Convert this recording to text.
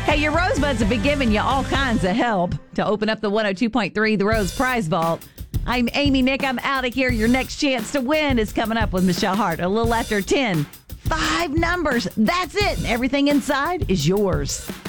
Hey, your Rosebuds have been giving you all kinds of help to open up the 102.3 The Rose Prize Vault. I'm Amy Nick. I'm out of here. Your next chance to win is coming up with Michelle Hart a little after 10. 5 numbers. That's it. Everything inside is yours.